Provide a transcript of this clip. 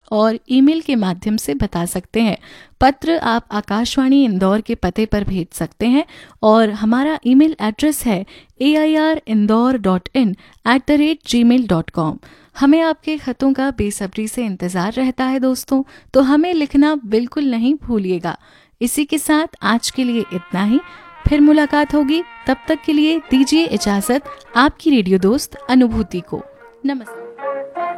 और ईमेल के माध्यम से बता सकते हैं। पत्र आप आकाशवाणी इंदौर के पते पर भेज सकते हैं और हमारा ईमेल एड्रेस है airindore.in@gmail.com। हमें आपके खतों का बेसब्री से इंतज़ार रहता है दोस्तों, तो हमें लिखना बिल्कुल नहीं भूलिएगा। इसी के साथ आज के लिए इतना ही, फिर मुलाकात होगी। तब तक के लिए दीजिए इजाज़त आपकी रेडियो दोस्त अनुभूति को। नमस्ते।